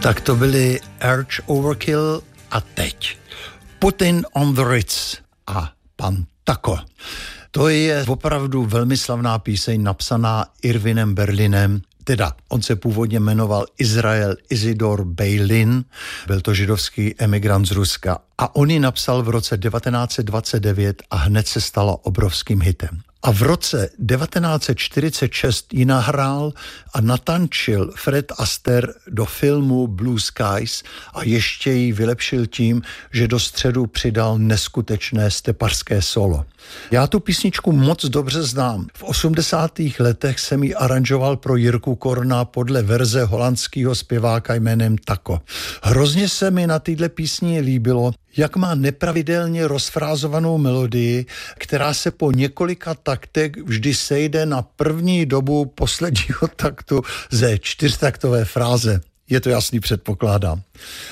Tak to byly Arch Overkill a teď Putin on the Ritz a pan Taco. To je opravdu velmi slavná píseň napsaná Irvinem Berlinem. Teda, on se původně jmenoval Izrael Isidor Beilin, byl to židovský emigrant z Ruska a on ji napsal v roce 1929 a hned se stala obrovským hitem. A v roce 1946 ji nahrál a natančil Fred Astaire do filmu Blue Skies a ještě ji vylepšil tím, že do středu přidal neskutečné stepařské solo. Já tu písničku moc dobře znám. V 80. letech jsem ji aranžoval pro Jirku Korna podle verze holandského zpěváka jménem Taco. Hrozně se mi na téhle písni líbilo, jak má nepravidelně rozfrázovanou melodii, která se po několika taktech vždy sejde na první dobu posledního taktu ze čtyřtaktové fráze. Je to jasný, předpokládám.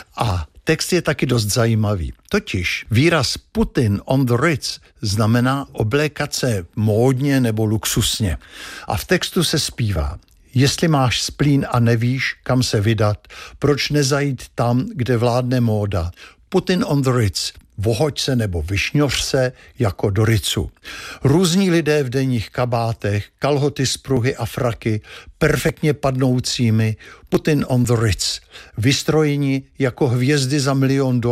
A text je taky dost zajímavý. Totiž výraz Putin on the Ritz znamená oblékat se módně nebo luxusně. A v textu se zpívá: jestli máš splín a nevíš, kam se vydat, proč nezajít tam, kde vládne móda? Putin on the Ritz, vohoď se nebo vyšňoř se jako do Ritzu. Různí lidé v denních kabátech, kalhoty z pruhy a fraky, perfektně padnoucími, Putin on the Ritz, vystrojeni jako hvězdy za $1 milion,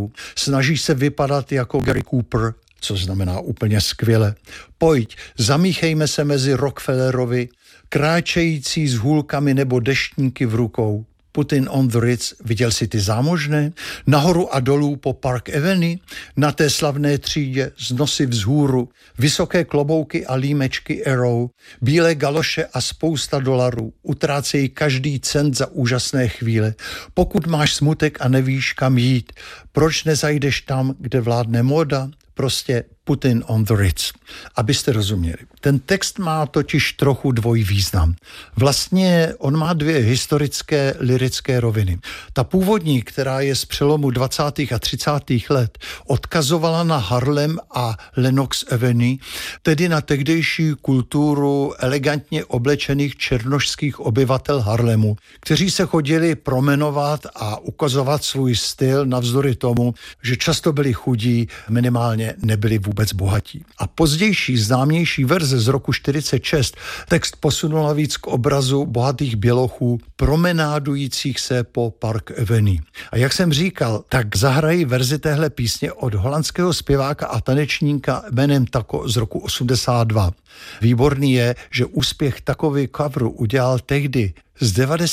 snaží se vypadat jako Gary Cooper, co znamená úplně skvěle. Pojď, zamíchejme se mezi Rockefellerovi, kráčející s hůlkami nebo deštníky v rukou. Putin on the Ritz, viděl jsi ty zámožné? Nahoru a dolů po Park Avenue, na té slavné třídě z nosy vzhůru, vysoké klobouky a límečky Arrow, bílé galoše a spousta dolarů, utrácejí každý cent za úžasné chvíle. Pokud máš smutek a nevíš, kam jít, proč nezajdeš tam, kde vládne móda? Prostě Putin on the Ritz. Abyste rozuměli. Ten text má totiž trochu dvojí význam. Vlastně on má dvě historické lyrické roviny. Ta původní, která je z přelomu 20. a 30. let, odkazovala na Harlem a Lenox Avenue, tedy na tehdejší kulturu elegantně oblečených černošských obyvatel Harlemu, kteří se chodili promenovat a ukazovat svůj styl navzdory tomu, že často byli chudí, minimálně nebyli vůbec bohatí. A pozdější známější verze z roku 46 text posunula víc k obrazu bohatých bělochů promenádujících se po Park Avenue. A jak jsem říkal, tak zahrají verzi téhle písně od holandského zpěváka a tanečníka jménem Taco z roku 82. Výborný je, že úspěch takový coveru udělal tehdy z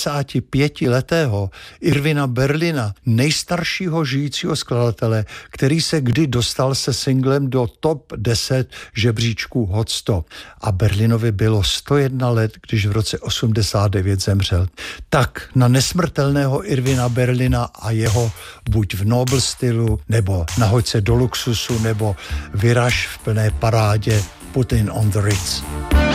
95letého Irvina Berlina, nejstaršího žijícího skladatele, který se kdy dostal se singlem do top 10 žebříčků Hot 100. A Berlinovi bylo 101 let, když v roce 89 zemřel. Tak na nesmrtelného Irvina Berlina a jeho buď v Nobel stylu, nebo nahoď se do luxusu, nebo vyraž v plné parádě Putin on the Ritz.